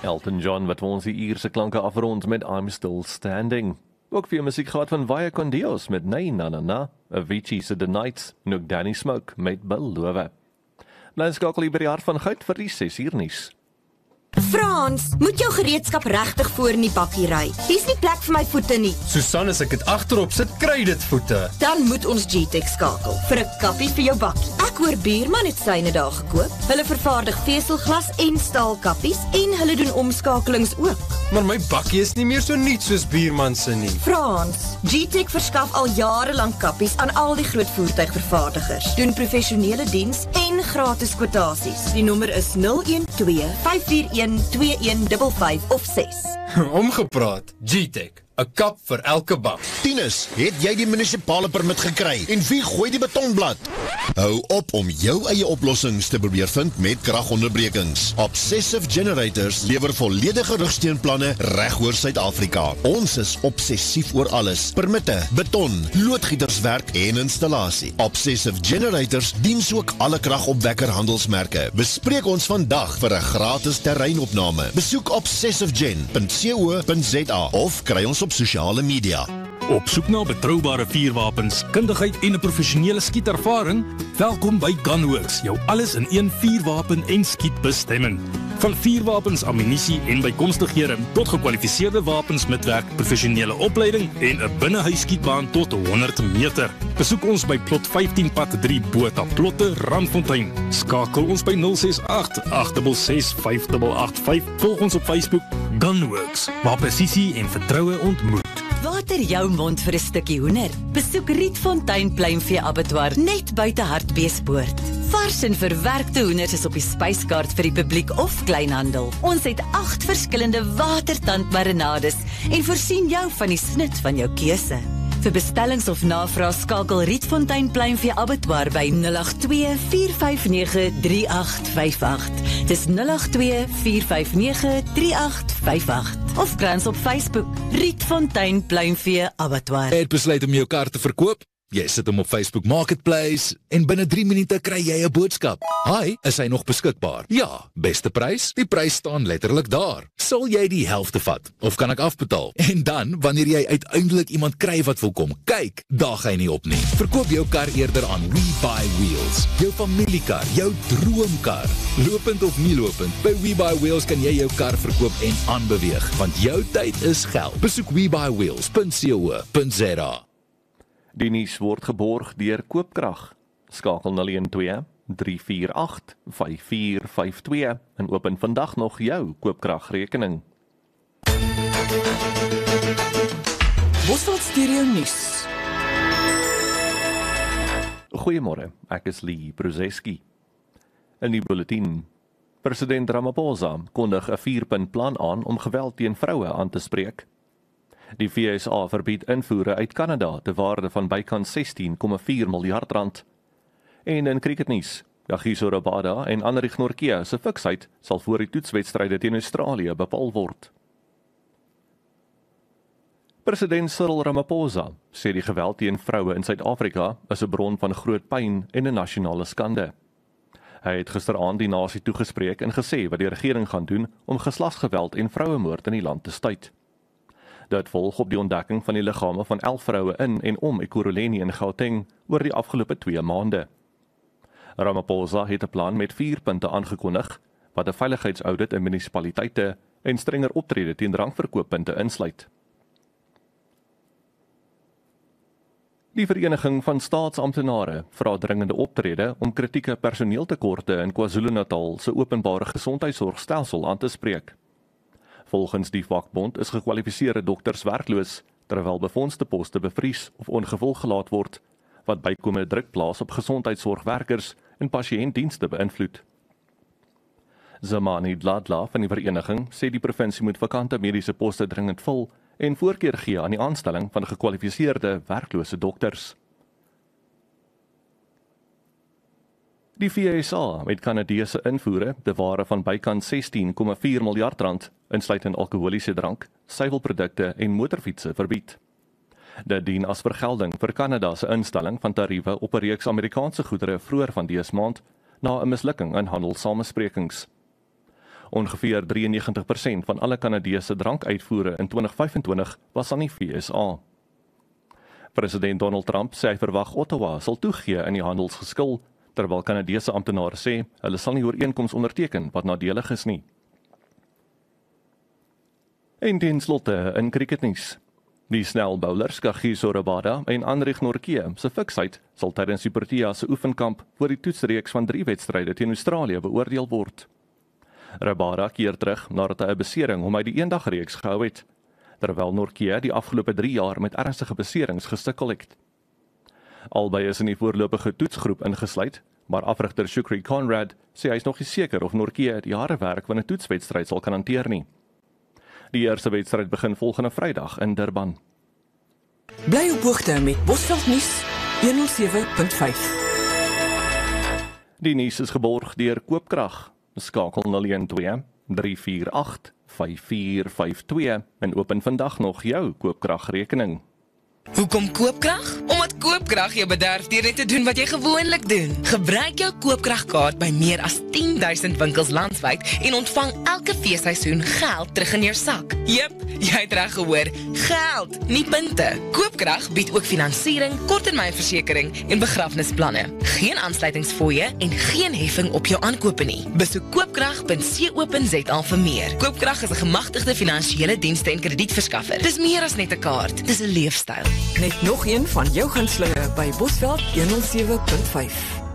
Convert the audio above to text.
Elton John wat ons die Ierse klanke afrond met I'm Still Standing. Ook vir musiek gehad van Vaya Con Dios met Nee Na Na Na, Avicii se The Nights en ook Danny Smoke met Belove. Nou skakel jy by die hart van goud vir die 6 uur nuus. Frans, moet jou gereedskap regtig voor in die bakkie ry. Hier's nie plek vir my voete nie. Susan, as ek dit agterop sit, kry dit voete. Dan moet ons GTEC skakel vir 'n kappie vir jou bakkie. Ek hoor Buurman het syne daar gekoop. Hulle vervaardig veselglas en staalkappies en hulle doen omskakelings ook. Maar my bakkie is nie meer so nuut soos Buurman se nie. Frans, GTEC verskaf al jare lank kappies aan al die groot voertuigvervaardigers. Doen professionele diens en gratis kwotasies. Die nommer is 012 541 2155 of 6. Omgepraat, GTEC, 'n kap vir elke bak. Tinus, het jy die munisipale permit gekry? En wie gooi die betonblad? Hou op om jou eie oplossings te probeer vind met kragonderbrekings. Obsessive Generators lewer volledige rugsteunplanne reg oor Suid-Afrika. Ons is obsessief oor alles. Permitte, beton, loodgieterswerk en installasie. Obsessive Generators dien ook alle kragopwekker handelsmerke. Bespreek ons vandag vir 'n gratis terreinopname. Besoek obsessivegen.co.za of kry ons op sosiale media. Op soek na betroubare vuurwapens, kundigheid en 'n professionele skietervaring? Welkom by Gunworks, jou alles in een vuurwapen en skietbestemming. Van vuurwapens, ammunisie en bykomstighede tot gekwalifiseerde wapensmitwerk, professionele opleiding en 'n binnehuisskietbaan tot 100 meter. Besoek ons by plot 15 pad 3 Botha Plotte, Randfontein. Skakel ons by 068 866 5885. Volg ons op Facebook Gunworks, waar presisie en vertroue ontmoet. Water jou mond vir 'n stukkie hoender. Besoek Rietfontein Pluimvee Abattoir net buite Hartbeespoort. Vars en verwerkte hoenders is op die spyskaart vir die publiek of kleinhandel. Ons het 8 verskillende watertandmarinades en voorsien jou van die snit van jou keuse. Vir bestellings of navraag skakel Rietfontein Pluimvee Abattoir by 082 459 3858. Dis 082 459 3858. Of krans op Facebook, Rietfontein Pluimvee Abattoir. Het besluit om jou kar te verkoop? Jy sit hom op Facebook Marketplace en binne 3 minute kry jy 'n boodskap. Hi, is hy nog beskikbaar? Ja, beste prys? Die prys staan letterlik daar. Sal jy die helfte vat of kan ek afbetaal? En dan, wanneer jy uiteindelik iemand kry wat wil kom kyk, daag hy nie op nie. Verkoop jou kar eerder aan WeBuyWheels. Jou familiekar, jou droomkar. Lopend of nie lopend, by WeBuyWheels kan jy jou kar verkoop en aanbeweeg, want jou tyd is geld. Besoek WeBuyWheels.co.za. Die nuus word geborg deur Koopkrag. Skakel 012 348 5452 en open vandag nog jou Koopkragrekening. Bosveld Stereo Nuus. Goeiemôre, ek is Lee Bruzeski. In die bulletin. President Ramaphosa kondig 'n 4-punt plan aan om geweld teen vroue aan te spreek. Die VSA verbied invoere uit Kanada te waarde van bykans 16,4 miljard rand. En in cricketnuus, Kagiso Rabada en Anrich Nortje se fiksheid sal voor die toetswedstryde teen Australië bepaal word. President Cyril Ramaphosa sê die geweld teen vroue in Suid-Afrika is 'n bron van groot pyn en 'n nasionale skande. Hy het gisteraand die nasie toegespreek en gesê wat die regering gaan doen om geslagsgeweld en vrouemoord in die land te staai. Dit volg op die ontdekking van die liggame van 11 vroue in en om Ekurhuleni in Gauteng oor die afgelope 2 maande. Ramaphosa het 'n plan met 4 punte aangekondig, wat 'n veiligheidsaudit in munisipaliteite en strenger optrede teen drankverkooppunte insluit. Die Vereniging van Staatsamptenare vra dringende optrede om kritieke personeeltekorte in KwaZulu-Natal se openbare gesondheidsorgstelsel aan te spreek. Volgens die vakbond is gekwalifiseerde dokters werkloos, terwyl befondste poste bevries of ongevul gelaat word, wat bykomende druk plaas op gesondheidsorgwerkers en pasiëntdienste beïnvloed. Zamani Dladla van die vereniging sê die provinsie moet vakante mediese poste dringend vul en voorkeur gee aan die aanstelling van gekwalifiseerde werklose dokters. Die VSA met Kanadese invoere te waarde van bykans 16,4 miljard rand, insluitend alkoholiese drank, suiwelprodukte en motorfietsse verbied. Dit dien as vergelding vir Kanada se instelling van tariewe op 'n reeks Amerikaanse goedere vroeër van dese maand na 'n mislukking in handelssamesprekings. Ongeveer 93% van alle Kanadese drankuitvoere in 2025 was aan die VSA. President Donald Trump sê hy verwag Ottawa sal toegee in die handelsgeskil, terwyl Kanadese amptenare sê hulle sal nie ooreenkoms onderteken wat nadelig is nie. En ten slotte in cricketnuus. Die snelbowlers Kagiso Rabada en Anrich Nortje se fiksheid sal tydens die Protea se oefenkamp voor die toetsreeks van 3 wedstryde teen Australië beoordeel word. Rabada keer terug nadat hy 'n besering hom uit die eendagreeks gehou het, terwyl Nortje die afgelope 3 jaar met ernstige beserings gesukkel het. Albei is in die voorlopige toetsgroep ingesluit, maar afrigter Shukri Conrad sê hy is nog nie seker of Nortje die harde werk van 'n toetswedstryd sal kan hanteer nie. Die eerste wedstryd begin volgende Vrydag in Durban. Bly op hoogte met Bosveld nuus 107.5. Die nuus is geborg deur Koopkrag. Skakel 012 348 5452 en open vandag nog jou Koopkragrekening. Hoekom Koopkrag? Omdat Koopkrag jou bederf deur net te doen wat jy gewoonlik doen. Gebruik jou Koopkragkaart by meer as 10,000 winkels landwyd en ontvang elke feesseisoen geld terug in jou sak. Jep, jy het reg gehoor, geld, nie punte. Koopkrag bied ook finansiering, korttermynversekering en begrafnisplanne. Geen aansluitingsfooie en geen heffing op jou aankope nie. Besoek koopkrag.co.za vir meer. Koopkrag is 'n gemagtigde finansiële dienste en kredietverskaffer. Dis meer as net 'n kaart, dis 'n leefstyl. Net nog een van jou gunstelinge by Bosveld 107.5.